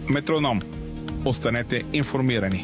Метроном. Останете информирани.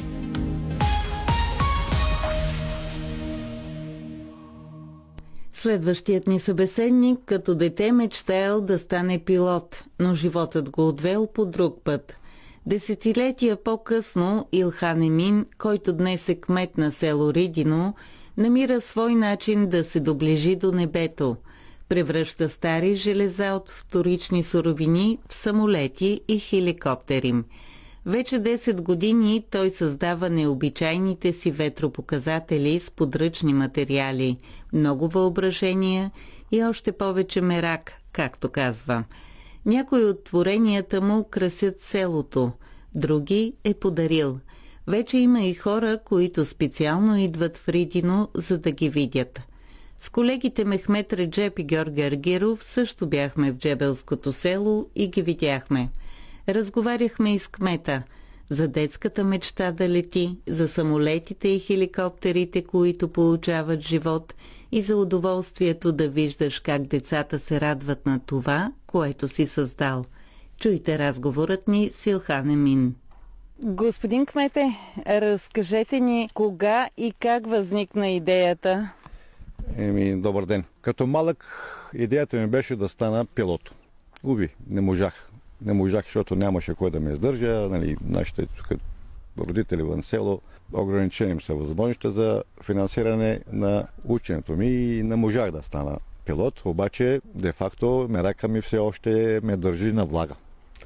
Следващият ни събеседник като дете мечтаел да стане пилот, но животът го отвел по друг път. Десетилетия по-късно Илхан Емин, който днес е кмет на село Ридино, намира свой начин да се доближи до небето. Превръща стари железа от вторични суровини в самолети и хеликоптери. Вече 10 години той създава необичайните си ветропоказатели с подръчни материали, много въображения и още повече мерак, както казва. Някои от творенията му красят селото, други е подарил. Вече има и хора, които специално идват в Ридино, за да ги видят. С колегите Мехмет Реджеп и Георги Аргиров също бяхме в Джебелското село и ги видяхме. Разговаряхме и с кмета за детската мечта да лети, за самолетите и хеликоптерите, които получават живот, и за удоволствието да виждаш как децата се радват на това, което си създал. Чуйте разговорът ни с Илхан Емин. Господин кмете, разкажете ни кога и как възникна идеята? Добър ден. Като малък идеята ми беше да стана пилот. Уви, не можах. Не можах, защото нямаше кой да ме издържа. Нашите родители в село ограничени са възможности за финансиране на ученето ми и не можах да стана пилот. Обаче, де-факто, мерака ми все още ме държи на влага.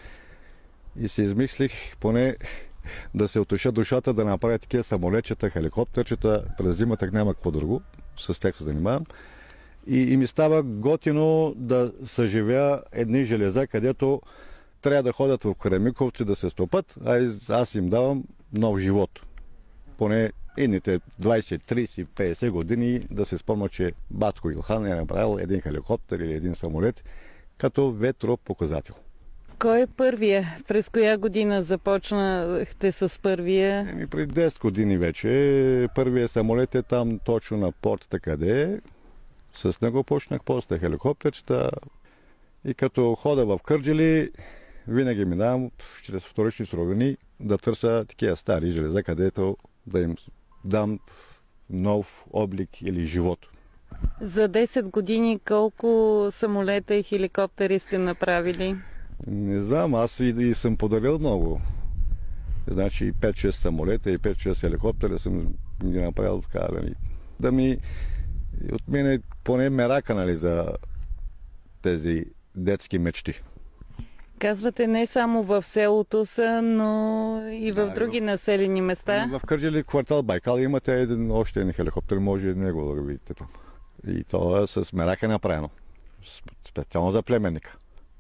И си измислих поне да се утеша душата, да направя такива самолетчета, хеликоптерчета. През зимата няма какво друго. С тях се занимавам. И ми става готино да съживя едни железа, където трябва да ходят в Карамиковци да се стопат, а аз им давам нов живот. Поне едните 20, 30, 50 години да се спомня, че батко Илхан е направил един хеликоптер или един самолет като ветропоказател. Кой е първия? През коя година започнахте с първия? Преди 10 години вече. Първият самолет е там точно на портата къде е. С него почнах, после хеликоптерчета. И като хода в Кърджали, винаги минавам чрез вторични суровини да търся такива стари железа, където да им дам нов облик или живот. За 10 години колко самолета и хеликоптери сте направили? Не знам, аз и съм подарил много. Значи и 5-6 самолета и 5-6 хеликоптера съм ги направил така, да ми от мен поне мерака, за тези детски мечти. Казвате, не само в селото са, но и в други населени места. В Кърджали, квартал Байкал, имате още един хеликоптер, може и него да го видите там. И то е с мерака направено. Специално за племенника.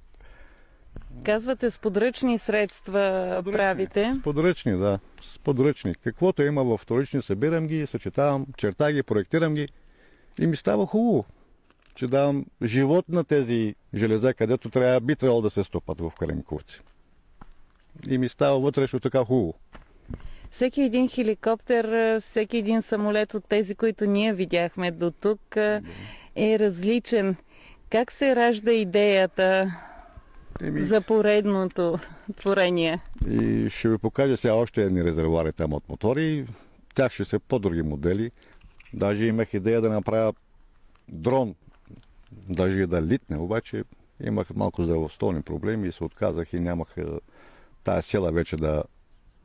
Казвате, с подръчни средства правите? С подръчни, да. С подръчни. Каквото има в вторични, събирам ги, съчетавам, черта ги, проектирам ги и ми става хубаво, че давам живот на тези железа, където би трябвало да се стопат в Карамиковци. И ми става вътрешно така хубаво. Всеки един хеликоптер, всеки един самолет от тези, които ние видяхме до тук, е различен. Как се ражда идеята за поредното творение? И ще ви покажа сега още едни резервуари там от мотори. Тях ще са по-други модели. Даже имах идея да направя дрон, даже и да литне, обаче имах малко здравословни проблеми и се отказах и нямах тая сила вече да